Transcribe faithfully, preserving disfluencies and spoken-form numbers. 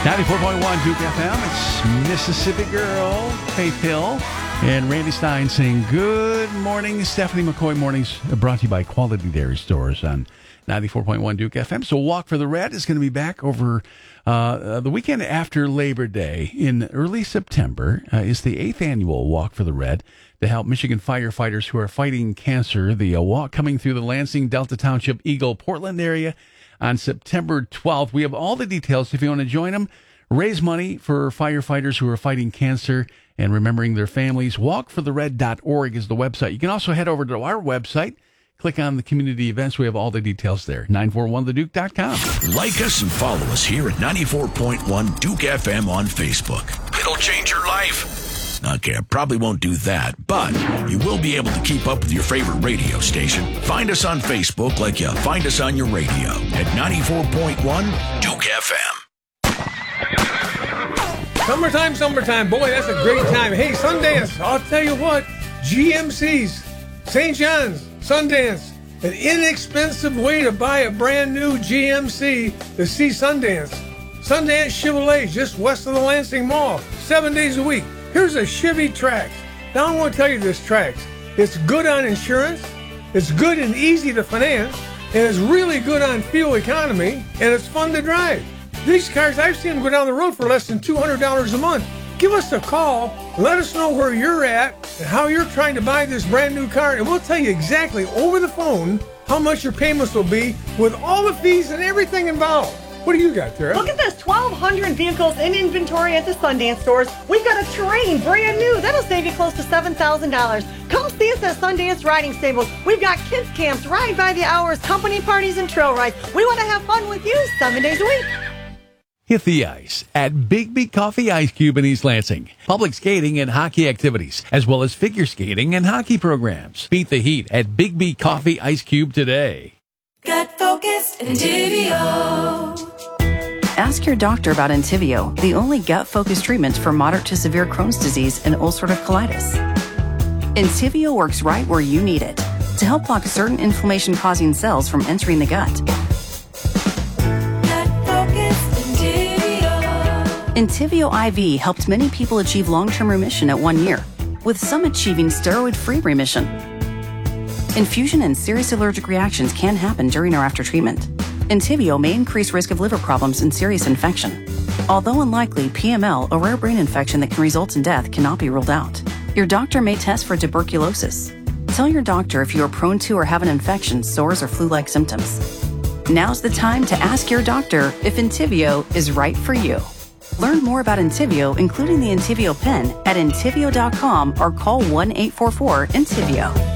ninety-four point one Duke F M. It's Mississippi Girl, Faith Hill, and Randy Stein saying good morning. Stephanie McCoy Mornings brought to you by Quality Dairy Stores on ninety-four point one Duke F M. So Walk for the Red is going to be back over uh, the weekend after Labor Day in early September. Uh, is the eighth annual Walk for the Red to help Michigan firefighters who are fighting cancer. The uh, walk coming through the Lansing, Delta Township, Eagle, Portland area on September twelfth. We have all the details if you want to join them. Raise money for firefighters who are fighting cancer and remembering their families. walk for the red dot org is the website. You can also head over to our website. Click on the community events. We have all the details there. nine four one the duke dot com. Like us and follow us here at ninety-four point one Duke F M on Facebook. It'll change your life. Okay, I probably won't do that, but you will be able to keep up with your favorite radio station. Find us on Facebook like you find us on your radio at ninety-four point one Duke F M. Summertime, summertime. Boy, that's a great time. Hey, Sundance, I'll tell you what. G M C's, Saint John's, Sundance. An inexpensive way to buy a brand new G M C to see Sundance. Sundance Chevrolet, just west of the Lansing Mall. Seven days a week. Here's a Chevy Trax. Now I want to tell you this Trax. It's good on insurance, it's good and easy to finance, and it's really good on fuel economy, and it's fun to drive. These cars, I've seen them go down the road for less than two hundred dollars a month. Give us a call, let us know where you're at and how you're trying to buy this brand new car, and we'll tell you exactly over the phone how much your payments will be with all the fees and everything involved. What do you got, Tara? Look at this, twelve hundred vehicles in inventory at the Sundance stores. We've got a Terrain, brand new. That'll save you close to seven thousand dollars. Come see us at Sundance Riding Stables. We've got kids camps, ride by the hours, company parties, and trail rides. We want to have fun with you seven days a week. Hit the ice at Bigby Coffee Ice Cube in East Lansing. Public skating and hockey activities, as well as figure skating and hockey programs. Beat the heat at Bigby Coffee Ice Cube today. Gut Focused Entivio. Ask your doctor about Entivio, the only gut-focused treatment for moderate to severe Crohn's disease and ulcerative colitis. Entivio works right where you need it to help block certain inflammation-causing cells from entering the gut. Entivio I V helped many people achieve long-term remission at one year, with some achieving steroid-free remission. Infusion and serious allergic reactions can happen during or after treatment. Entivio may increase risk of liver problems and serious infection. Although unlikely, P M L, a rare brain infection that can result in death, cannot be ruled out. Your doctor may test for tuberculosis. Tell your doctor if you are prone to or have an infection, sores, or flu-like symptoms. Now's the time to ask your doctor if Entivio is right for you. Learn more about Entivio, including the Entivio pen, at entivio dot com or call one eight four four Entivio.